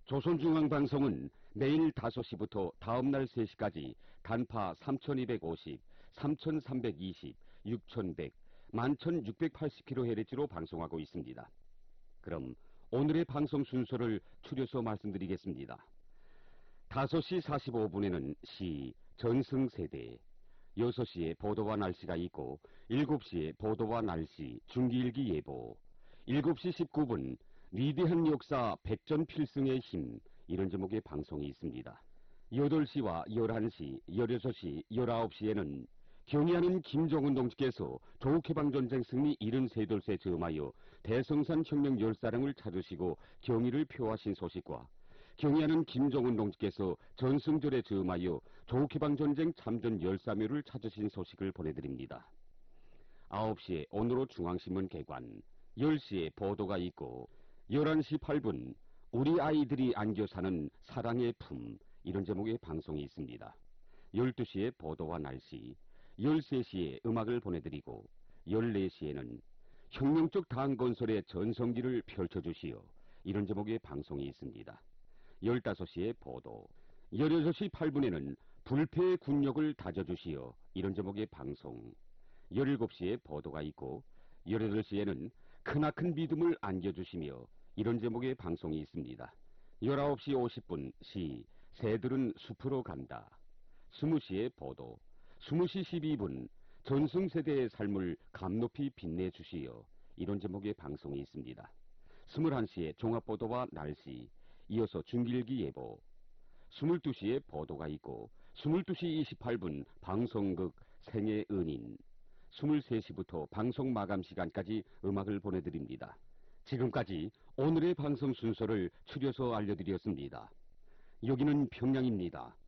조선중앙방송은 매일 5시부터 다음날 3시까지 단파 3250, 3320, 6100, 11680kHz로 방송하고 있습니다. 그럼 오늘의 방송 순서를 추려서 말씀드리겠습니다. 5시 45분에는 시 전승세대, 6시에 보도와 날씨가 있고 7시에 보도와 날씨 중기일기 예보, 7시 19분 위대한 역사 백전필승의 힘, 이런 제목의 방송이 있습니다. 8시와 11시, 16시, 19시에는 경의하는 김정은 동지께서 조국해방전쟁 승리 73돌세 즈음하여 대성산 혁명 열사령을 찾으시고 경의를 표하신 소식과 경의하는 김정은 동지께서 전승절에 즈음하여 조국해방전쟁 참전 열사묘를 찾으신 소식을 보내드립니다. 9시에 오늘로 중앙신문 개관, 10시에 보도가 있고 11시 8분 우리 아이들이 안겨 사는 사랑의 품, 이런 제목의 방송이 있습니다. 12시에 보도와 날씨, 13시에 음악을 보내드리고 14시에는 혁명적 당 건설의 전성기를 펼쳐주시오, 이런 제목의 방송이 있습니다. 15시에 보도, 16시 8분에는 불패의 군력을 다져주시오, 이런 제목의 방송, 17시에 보도가 있고 18시에는 크나큰 믿음을 안겨주시며, 이런 제목의 방송이 있습니다. 19시 50분 시 새들은 숲으로 간다, 20시에 보도, 20시 12분 전승세대의 삶을 감높이 빛내주시오, 이런 제목의 방송이 있습니다. 21시에 종합보도와 날씨, 이어서 중기일기 예보, 22시에 보도가 있고 22시 28분 방송극 생의 은인, 23시부터 방송 마감 시간까지 음악을 보내드립니다. 지금까지 오늘의 방송 순서를 추려서 알려드렸습니다. 여기는 평양입니다.